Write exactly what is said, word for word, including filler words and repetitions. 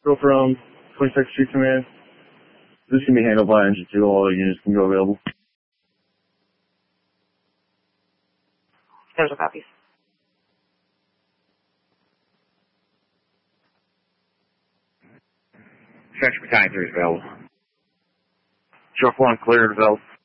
Go from twenty-second Street Command. This can be handled by Engine two. All units can go available. Schedule copies. Section Battalion three is available. Short one clear and available.